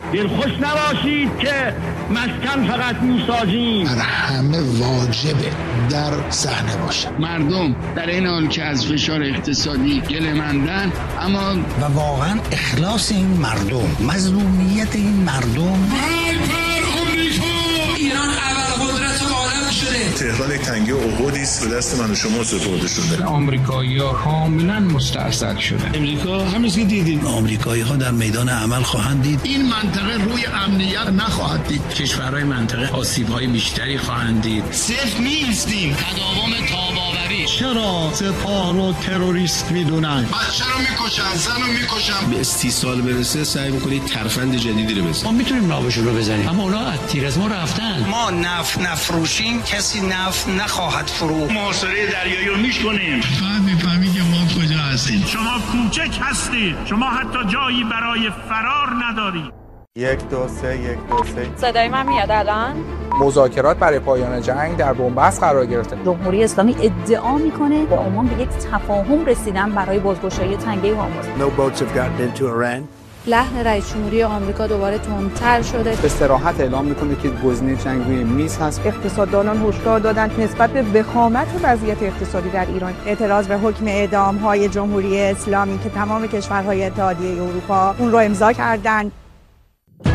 دلخوش نباشید که مسکن فقط میسازیم. بر همه واجبه در صحنه باشه. مردم در این حال که از فشار اقتصادی گله‌مندن، اما و واقعا اخلاص این مردم، مظلومیت این مردم. ایران اول قدرت عالم شده. تهران یک تنگه عقدی است به دست من و شما سپرده شده. آمریکایی‌ها کاملا مستاصل شده. امریکا همین که دیدیم، آمریکایی‌ها در میدان عمل خواهند دید. این منطقه روی امنیت نخواهد دید. کشورهای منطقه آسیب‌های بیشتری خواهند دید. صفر نیستیم. تداوم تاباوری. چرا سپاه رو تروریست میدونن؟ بچه رو میکشن، زن رو میکشن. به استیصال برسه سعی میکنید ترفند جدیدی رو بزنید. ما میتونیم نابشون رو بزنیم، اما اونا از تیر از ما رفتن. ما نفت نفروشیم، کسی نفت نخواهد فروخت. محاصره دریایی رو میکنیم. فهم میفهمی که ما کجا هستیم. شما کوچک هستید، شما حتی جایی برای فرار ندارید. 1 2 3 1 2 3. صدای من میاد الان؟ مذاکرات برای پایان جنگ در بنبست قرار گرفته. جمهوری اسلامی ادعا میکنه با عمان به یک تفاهم رسیدن برای بازگشایی تنگه هرمز. No boats have gotten into Iran. لحن رئیس جمهوری آمریکا دوباره تندتر شده. به صراحت اعلام میکنه که گزینه جنگ روی میز هست. اقتصاددانان هشدار دادند نسبت به وخامت وضعیت اقتصادی در ایران اعتراض به حکم اعدام‌های جمهوری اسلامی که تمام کشورهای اتحادیه اروپا اون رو امضا کردند